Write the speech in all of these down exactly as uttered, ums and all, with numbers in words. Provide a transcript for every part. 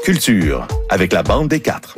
culture, avec la bande des quatre.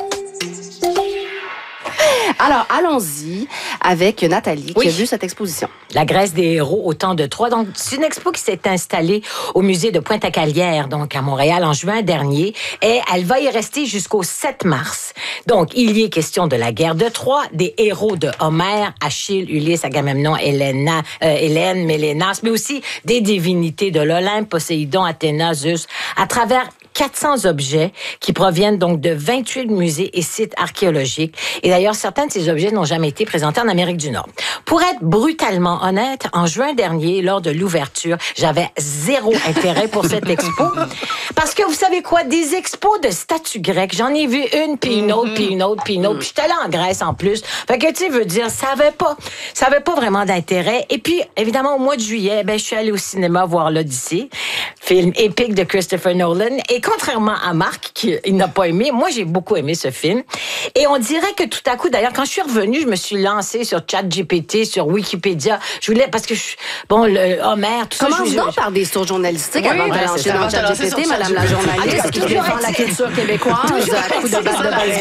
Alors, allons-y avec Nathalie, oui. qui a vu cette exposition. La Grèce des héros au temps de Troie. Donc, c'est une expo qui s'est installée au musée de Pointe-à-Calière, donc à Montréal, en juin dernier. Et elle va y rester jusqu'au sept mars. Donc, il y est question de la guerre de Troie, des héros de Homère, Achille, Ulysse, Agamemnon, Héléna, euh, Hélène, Mélénas, mais aussi des divinités de l'Olympe, Poséidon, Athéna, Zeus, à travers quatre cents objets qui proviennent donc de vingt-huit musées et sites archéologiques. Et d'ailleurs, certains de ces objets n'ont jamais été présentés en Amérique du Nord. Pour être brutalement honnête, en juin dernier, lors de l'ouverture, j'avais zéro intérêt pour cette expo. Parce que vous savez quoi? Des expos de statues grecques, j'en ai vu une, puis une autre, puis une autre, puis une autre. Puis j'étais allée en Grèce en plus. Fait que, tu sais, veux dire, ça avait pas, ça avait pas vraiment d'intérêt. Et puis, évidemment, au mois de juillet, ben, je suis allée au cinéma voir l'Odyssée, film épique de Christopher Nolan. Et contrairement à Marc, qui il n'a pas aimé, moi, j'ai beaucoup aimé ce film. Et on dirait que tout à coup, d'ailleurs, quand je suis revenue, je me suis lancée sur ChatGPT, sur Wikipédia. Je voulais, parce que, je, bon, le Homère, tout ça. Commence je, donc je, par des sources journalistiques oui, avant de ouais, lancer dans ChatGPT, madame la journaliste, qui défend la culture québécoise à coups de batte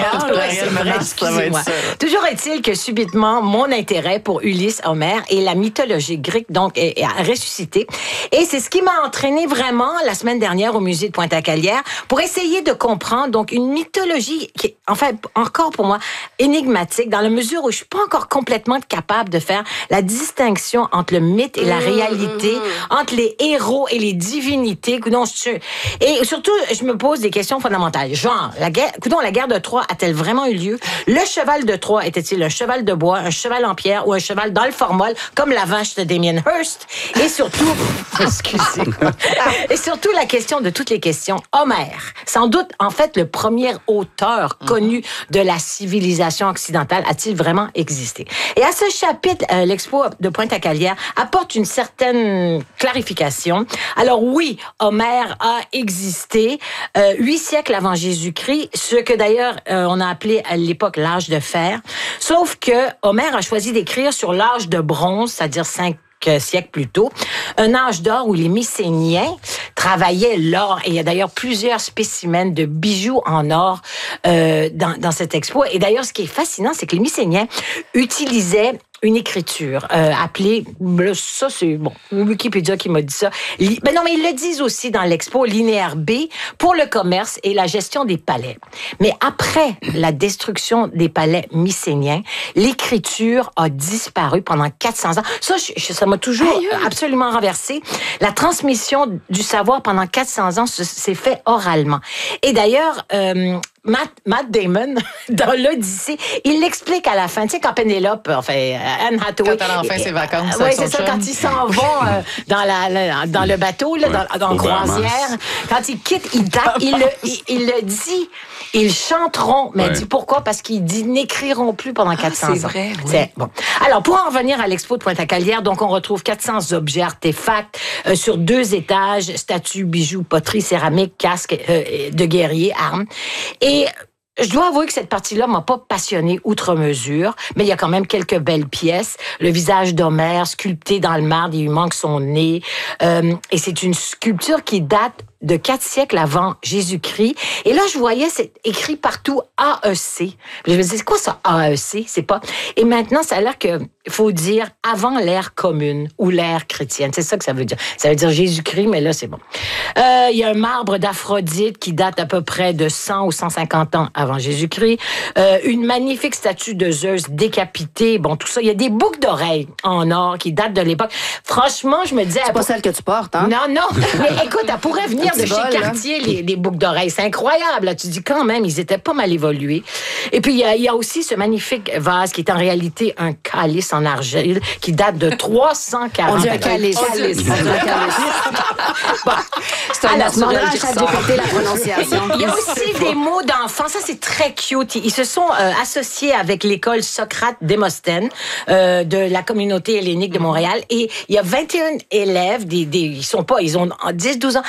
de baseball. Toujours est-il que subitement, mon intérêt pour Ulysse, Homère et la mythologie grecque, donc, est, est ressuscité. Et c'est ce qui m'a entraîné vraiment la semaine dernière au musée de Pointe-à-Calière pour essayer de comprendre donc une mythologie qui est, en fait, encore pour moi, énigmatique, dans la mesure où je suis pas encore complètement capable de faire la distinction entre le mythe et la mmh, réalité, mmh. entre les héros et les divinités. Coudon, je... Et surtout, je me pose des questions fondamentales. Genre, la guerre, coudon, la guerre de Troie a-t-elle vraiment eu lieu? Le cheval de Troie était-il un cheval de bois, un cheval en pierre ou un cheval dans le formol, comme la vache de Damien Hirst? Et surtout, excusez-moi, et surtout la question de toutes les questions, Homère, sans doute, en fait, le premier auteur connu de la civilisation occidentale, a-t-il vraiment existé? Et à ce chapitre, euh, l'expo de Pointe-à-Calière apporte une certaine clarification. Alors oui, Homère a existé euh, huit siècles avant Jésus-Christ, ce que d'ailleurs euh, on a appelé à l'époque l'âge de fer. Sauf que Homère a choisi d'écrire sur l'âge de bronze, c'est-à-dire cinq siècles plus tôt, un âge d'or où les Mycéniens travaillaient l'or. Et il y a d'ailleurs plusieurs spécimens de bijoux en or euh, dans, dans cette expo. Et d'ailleurs, ce qui est fascinant, c'est que les Mycéniens utilisaient une écriture euh, appelée, ça c'est bon, Wikipédia qui m'a dit ça. Li, ben non, mais ils le disent aussi dans l'expo, linéaire B, pour le commerce et la gestion des palais. Mais après la destruction des palais mycéniens, l'écriture a disparu pendant quatre cents ans. Ça, je, ça m'a toujours Aïe. absolument renversé. La transmission du savoir pendant quatre cents ans s'est fait oralement. Et d'ailleurs, euh, Matt, Matt Damon, dans l'Odyssée, il l'explique à la fin. Tu sais, quand Pénélope, enfin, Anne Hathaway... Quand elle a enfin ses vacances. Oui, c'est ça, chum. Quand ils s'en vont euh, dans, la, la, dans le bateau, là, ouais, dans, dans croisière, quand ils quittent, il, il, le, il, il le dit, ils chanteront. Mais ouais. dit pourquoi? Parce qu'il dit n'écriront plus pendant quatre cents ah, ans. c'est vrai, oui. C'est, bon. Alors, pour en revenir à l'expo de Pointe-à-Calière, donc on retrouve quatre cents objets, artefacts, euh, sur deux étages, statues, bijoux, poteries, céramiques, casques euh, de guerriers, armes. Et je dois avouer que cette partie-là m'a pas passionnée outre mesure, mais il y a quand même quelques belles pièces. Le visage d'Homère sculpté dans le marbre, il lui manque son nez. Euh, et c'est une sculpture qui date de quatre siècles avant Jésus-Christ. Et là, je voyais, c'est écrit partout A E C. Je me disais, c'est quoi ça, A E C? C'est pas... Et maintenant, ça a l'air que faut dire avant l'ère commune ou l'ère chrétienne. C'est ça que ça veut dire. Ça veut dire Jésus-Christ, mais là, c'est bon. Euh, il y a un marbre d'Aphrodite qui date à peu près de cent ou cent cinquante ans avant Jésus-Christ. Euh, une magnifique statue de Zeus décapité. Bon, tout ça. Il y a des boucles d'oreilles en or qui datent de l'époque. Franchement, je me disais... C'est pas celle que tu portes, hein? Non, non. Mais écoute, elle pourrait venir de chez bol, Cartier, les, les boucles d'oreilles. C'est incroyable. Là. Tu dis quand même, ils étaient pas mal évolués. Et puis, il y a, il y a aussi ce magnifique vase qui est en réalité un calice en argile qui date de trois cent quarante ans. On dit un calice. On dit un calice. Bon. C'est un naturel qui ressort. La prononciation. Il y a aussi des mots d'enfants. Ça, c'est très cute. Ils se sont euh, associés avec l'école Socrate Démosthène euh, de la communauté hellénique de Montréal. Et il y a vingt et un élèves, des, des, ils sont pas, ils ont dix douze ans, qui donnent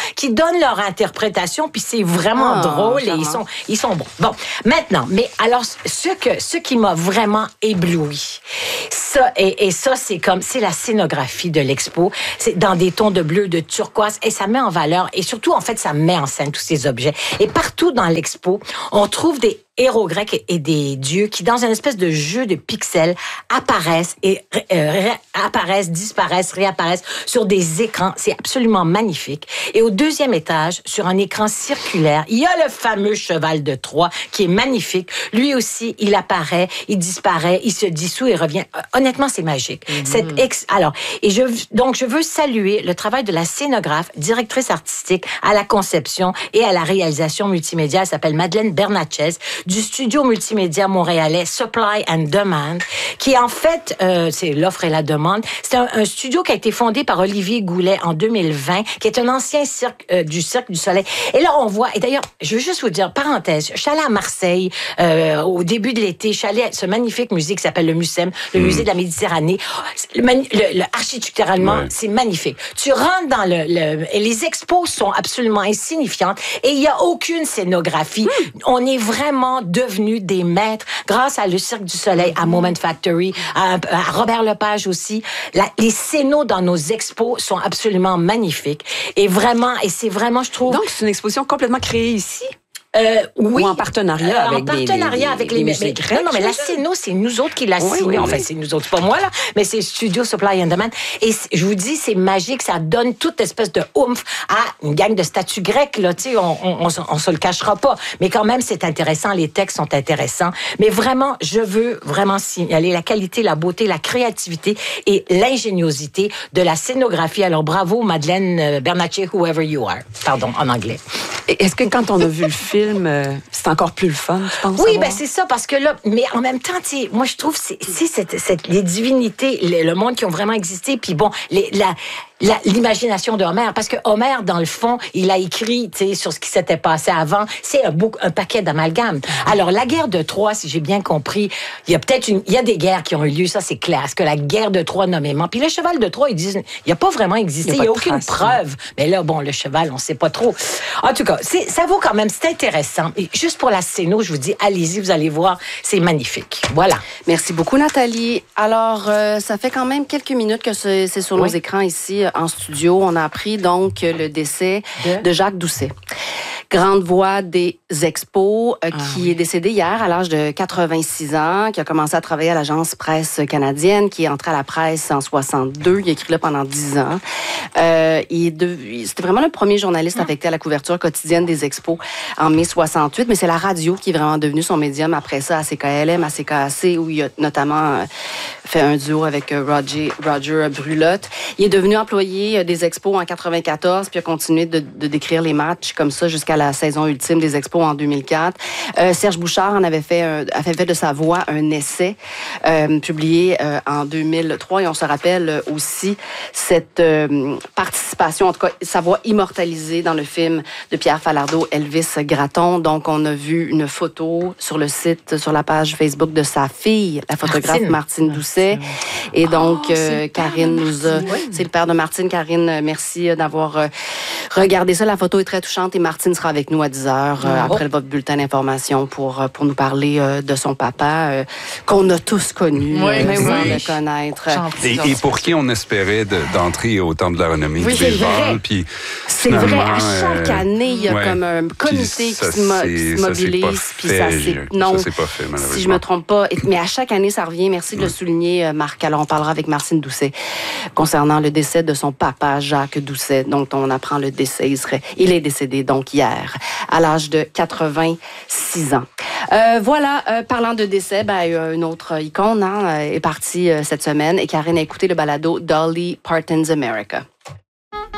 donnent leur interprétation, puis c'est vraiment Ah, drôle et charmant. ils sont, ils sont bons. Bon, maintenant, mais alors, ce, que, ce qui m'a vraiment ébloui, ça, et, et ça, c'est comme, c'est la scénographie de l'expo. C'est dans des tons de bleu, de turquoise, et ça met en valeur, et surtout, en fait, ça met en scène tous ces objets. Et partout dans l'expo, on trouve des héros grecs et des dieux qui, dans une espèce de jeu de pixels, apparaissent et euh, ré- apparaissent, disparaissent, réapparaissent sur des écrans. C'est absolument magnifique. Et au deuxième étage, sur un écran circulaire, il y a le fameux cheval de Troie qui est magnifique. Lui aussi, il apparaît, il disparaît, il se dissout et revient. Euh, honnêtement, c'est magique. Mm-hmm. Cette ex- Alors, et je, donc, je veux saluer le travail de la scénographe, directrice artistique à la conception et à la réalisation multimédia. Elle s'appelle Madeleine Bernatchez, du studio multimédia montréalais Supply and Demand, qui en fait, euh, c'est l'offre et la demande. C'est un, un studio qui a été fondé par Olivier Goulet en deux mille vingt, qui est un ancien cirque euh, du Cirque du Soleil. Et là, on voit, et d'ailleurs, je veux juste vous dire, parenthèse, je suis allée à Marseille euh, au début de l'été, je suis allée à ce magnifique musée qui s'appelle le MUSEM, le mmh. musée de la Méditerranée. Le, le, le, architecturalement, ouais. c'est magnifique. Tu rentres dans le, le... Et les expos sont absolument insignifiantes et il n'y a aucune scénographie. Mmh. On est vraiment devenus des maîtres grâce à le Cirque du Soleil, à Moment Factory, à, à Robert Lepage aussi. La, les scénos dans nos expos sont absolument magnifiques. Et vraiment, et c'est vraiment, je trouve... Donc, c'est une exposition complètement créée ici? Euh, oui. Ou en partenariat euh, avec en partenariat des, avec des, les, des mais, grecs. Non, non, mais la Céno, c'est nous autres qui l'a oui, signé. oui, enfin, oui. c'est nous autres, c'est pas moi, là, mais c'est Studio Supply and Demand. Et je vous dis, c'est magique, ça donne toute espèce de oomph à une gang de statues grecques, là, tu sais, on, on, on, on se le cachera pas. Mais quand même, c'est intéressant, les textes sont intéressants. Mais vraiment, je veux vraiment signaler la qualité, la beauté, la créativité et l'ingéniosité de la scénographie. Alors, bravo, Madeleine Bernatchez, whoever you are. Pardon, en anglais. Est-ce que quand on a vu le film, euh, c'est encore plus le fun, je pense? Oui, ben c'est ça, parce que là, mais en même temps, tu sais, moi, je trouve, c'est, c'est cette, cette, les divinités, le, le monde qui ont vraiment existé, puis bon, les, la, la, l'imagination de Homère, parce que Homère, dans le fond, il a écrit, tu sais, sur ce qui s'était passé avant, c'est un, beau, un paquet d'amalgames. Alors, la guerre de Troie, si j'ai bien compris, il y a peut-être une, il y a des guerres qui ont eu lieu, ça c'est clair, parce que la guerre de Troie nommément, puis le cheval de Troie, ils disent, il n'a pas vraiment existé, il n'y a, a aucune trace, preuve, mais là, bon, le cheval, on sait pas trop. En tout cas, c'est, ça vaut quand même, c'est intéressant. Et juste pour la scéno, je vous dis, allez-y, vous allez voir, c'est magnifique. Voilà. Merci beaucoup, Nathalie. Alors, euh, ça fait quand même quelques minutes que c'est, c'est sur nos oui. écrans ici, en studio. On a appris donc le décès de, de Jacques Doucet. Grande voix des expos, euh, ah, qui oui. est décédé hier à l'âge de quatre-vingt-six ans, qui a commencé à travailler à l'agence Presse canadienne, qui est entré à la presse en soixante-deux. Il a écrit là pendant dix ans. Euh, il est de, c'était vraiment le premier journaliste ah. affecté à la couverture quotidienne des expos en mai soixante-huit, mais c'est la radio qui est vraiment devenue son médium après ça, à C K L M, à C K A C, où il a notamment euh, fait un duo avec euh, Roger, Roger Brulotte. Il est devenu employé des expos en quatre-vingt-quatorze, puis a continué de, de décrire les matchs comme ça jusqu'à la saison ultime des expos en deux mille quatre. Euh, Serge Bouchard en avait fait, un, avait fait de sa voix un essai euh, publié euh, en deux mille trois, et on se rappelle aussi cette euh, participation, en tout cas sa voix immortalisée dans le film de Pierre Falardeau, Elvis Gratton. Donc on a vu une photo sur le site, sur la page Facebook de sa fille, la photographe Martine, Martine Doucet. Et donc oh, euh, Karine nous a, oui. c'est le père de Martine. Karine, merci d'avoir euh, regardé ça. La photo est très touchante et Martine sera avec nous à dix heures euh, oh. après votre bulletin d'information pour, pour nous parler euh, de son papa euh, qu'on a tous connu, oui, euh, mais sans oui. le connaître. Et, et pour qui on espérait de, d'entrer au Temple de la Renommée oui, du Béval. Puis c'est vrai, à chaque année, il y a ouais. comme un comité ça, qui, mo- qui se mobilise. Puis ça, c'est non, ça, c'est pas fait, malheureusement. Si je me trompe pas, mais à chaque année, ça revient. Merci de ouais. le souligner, Marc. Alors, on parlera avec Martine Doucet concernant le décès de son papa, Jacques Doucet, dont on apprend le décès. Il, serait, il est décédé donc hier, à l'âge de quatre-vingt-six ans. Euh, voilà, euh, parlant de décès, ben, une autre icône hein, est partie euh, cette semaine et Karine a écouté le balado Dolly Parton's America.